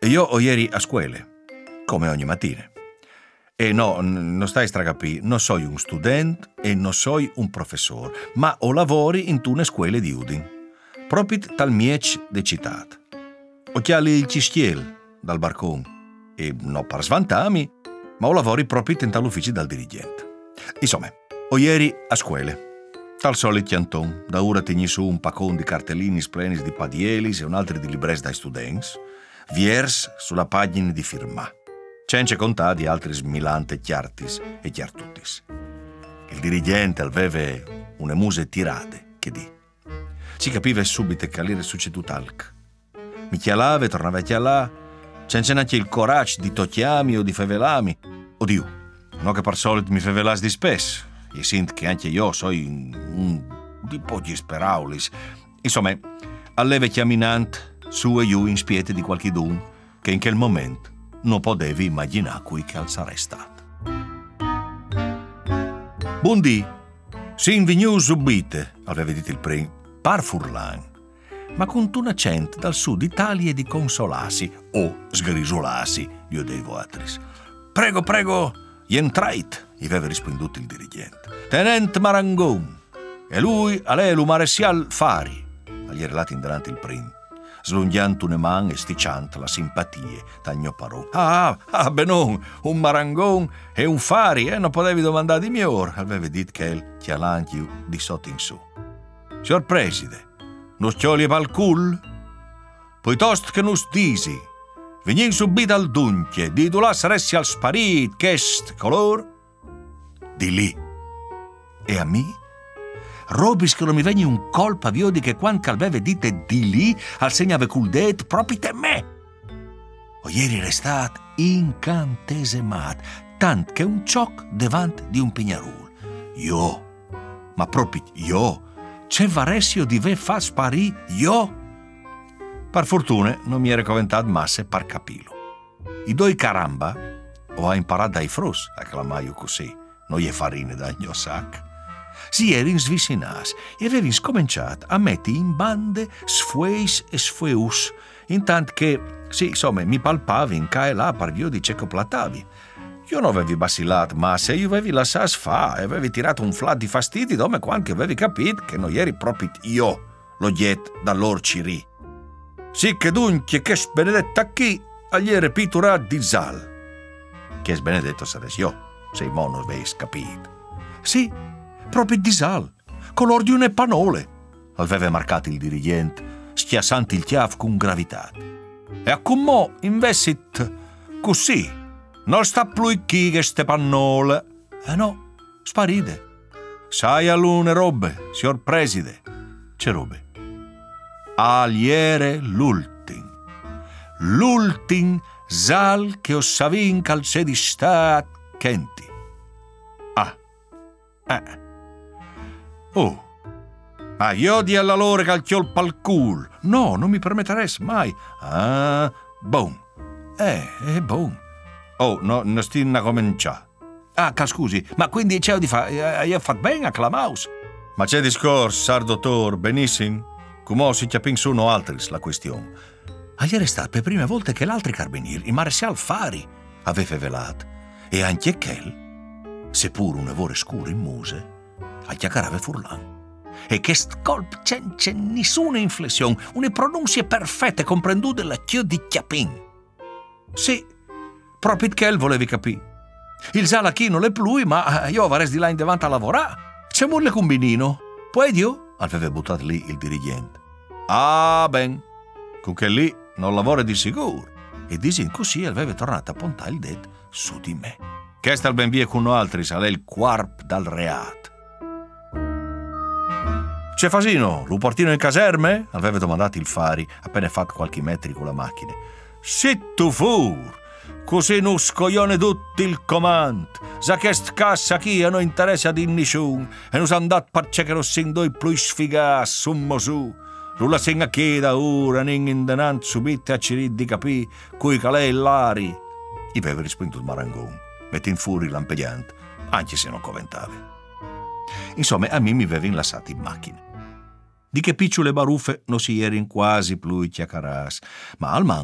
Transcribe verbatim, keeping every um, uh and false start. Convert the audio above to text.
io ho ieri a scuole, come ogni mattina. E no, non stai stracapì, non sono un studente e non sono un professore, ma ho lavori in una scuola di Udin. Proprio tal miec de città. Ho chiali il cistiel dal barcone e non per svantami, ma ho lavori proprio in tall'ufficio dal dirigente. Insomma, ho ieri a scuole. Tal solito Anton, da ora tegni su un pacon di cartellini splenis di padielis e un altro di libres dai studenti, viers sulla pagina di firma. Cence contà di altri smilante chiartis e chiartutis. Il dirigente aveva una muse tirate, che di. Si capiva subito che all'era succeduto alc. Mi chialava e tornava a chialà, senza neanche il coraggio di tocchiami o di fevelami. Oddio, no che per solito mi fevelas di spesso. E sint che anche io so un, un di poggi speraulis. Insomma, alleve chiaminant su e giù in spiete di qualchidun che in quel momento non potevi immaginare qui che sarei stato. Buondì, si invignu subite, aveva detto il prim, par furlan, ma con un accento dal sud Italia di consolasi o sgrisolasi, io dei voatris. Prego, prego, entrait, gli aveva risponduto il dirigente. Tenente Marangon, e lui a lei lo marescial Fari, agli relati in davanti il prim, slunghiando une man e sticciando la simpatia dal mio parò. Ah, ah, benon, un Marangon e un Fari, eh, non potevi domandare di miglior, aveva detto che il chialantio di sotto in su. Signor Preside, nos chioli val cul? Piuttosto che nos disi, venin subito al dunche, di là saresti al sparit, chest color? Di lì. E a me? Robis che non mi vegni un colpo avio di che quando aveva dite di lì al segnave cul det proprio te me. O ieri restat incantesemato, tant che un cioc davanti di un pignarul. Io, ma proprio io, c'è varessio di ve fa sparì io? Per fortuna non mi era coventato masse per capirlo. I due caramba ho imparato dai frus a clamaio così, non gli farine da mio sac. Si eri in svicinati e avevi scominciato a mettere in bande sfueis e sfueus, intanto che, sì, insomma, mi palpavi in ca e là per via di cecoplatavi. Io non avevi bassilato, ma se io avevi lasciato fa e avevi tirato un flat di fastidi, come quando avevi capito che non eri proprio io, lo diet dall'orciri. Sì che dunque che sbenedetta chi agli era pittura di Zal. Che sbenedetto saresti io, se i mono avevi capito. Sì, proprio di Zal, color di une panole, aveva marcato il dirigente, schiassando il chiav con gravità. E a come investit così, non sta più chi che ste pannole. Eh no, sparite. Sai all'une robe, signor Preside. C'è robe. Aliere l'ultim. L'ultim Zal che ossavin calze di stat chenti. Ah, eh. Oh, ah, io di alla loro calchiol pal cul. No, non mi permetteresti mai. Ah, bon. Eh, è bon. Oh, no, non stinna cominciare. Ah, ca scusi, ma quindi c'è di fa, eh, io ho fatto bene a Clamaus. Ma c'è discorso, sar dottor, benissimo. Come si chiapin su no altris la questione. Ieri è stata per prima volta che l'altri carabinieri, il marescial Fari, aveva velato. E anche quel, seppur un evore scuro in muse, a chiacchierare furlan. E che colp c'è, c'è nessuna inflessione, una pronunzia perfetta comprendute la chio di chiapin. Sì, proprio che volevi capire. Il Zalachino le plui, ma io avresti di là in davanti a lavorare. C'è mulle combinino. Puoi dio? Aveva buttato lì il dirigente. Ah, ben, con che lì non lavora di sicuro. E disin così aveva tornato a puntare il det su di me. Che sta ben via con altri, sale il quarp dal reat. C'è Fasino, lo portino in caserme? Aveva domandato il Fari, appena fatto qualche metri con la macchina. Se tu fur, così non scoglione tutto il comand. Sa che st cassa chi non interessa di nessuno e non sa andato perché che non sin doi più sfigati, summo su. Non la segna che da ora, non in denanti subite a cirid di capì, cui calè l'ari. Gli aveva risposto il Marangon, metti in fuori lampeggiante, anche se non coventava. Insomma, a me mi aveva lasciato in macchina. Di che picciole baruffe non si erin quasi più chiacchierati, ma al